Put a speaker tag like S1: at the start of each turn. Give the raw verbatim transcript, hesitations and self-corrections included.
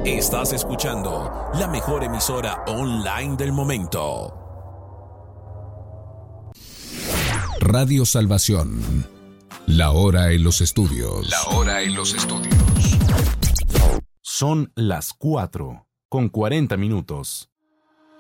S1: Estás escuchando la mejor emisora online del momento. Radio Salvación. La hora en los estudios.
S2: La hora en los estudios.
S3: Son las cuatro con cuarenta minutos.